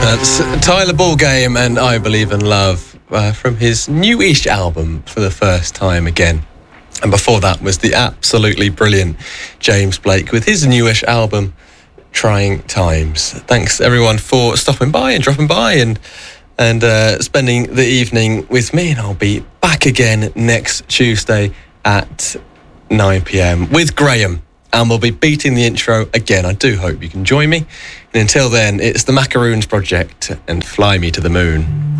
That's Tyler Ballgame and I Believe in Love from his newish album For the First Time Again. And before that was the absolutely brilliant James Blake with his newish album Trying Times. Thanks everyone for stopping by and dropping by and spending the evening with me, and I'll be back again next Tuesday at 9 p.m. with Graham. And we'll be beating the intro again. I do hope you can join me. And until then, it's the Macaroons Project and Fly Me to the Moon.